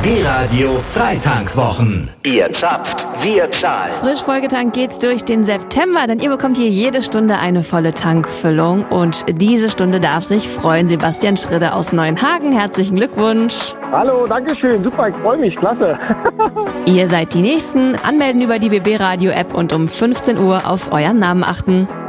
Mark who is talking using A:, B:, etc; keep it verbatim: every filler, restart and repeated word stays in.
A: B-Radio Freitankwochen. Ihr zapft, wir zahlen.
B: Frisch vollgetankt geht's durch den September, denn ihr bekommt hier jede Stunde eine volle Tankfüllung. Und diese Stunde darf sich freuen. Sebastian Schridde aus Neuenhagen. Herzlichen Glückwunsch.
C: Hallo, danke schön. Super, ich freue mich. Klasse.
B: Ihr seid die Nächsten. Anmelden über die B B Radio App und um fünfzehn Uhr auf euren Namen achten.